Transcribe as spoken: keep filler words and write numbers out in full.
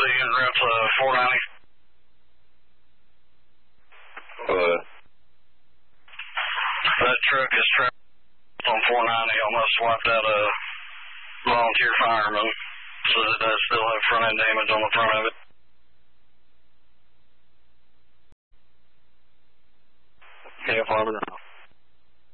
the unit rep uh, four ninety. What? That truck is trapped on four ninety, almost wiped out a volunteer fireman, so it does still have front end damage on the front of it. Yeah, Farmer.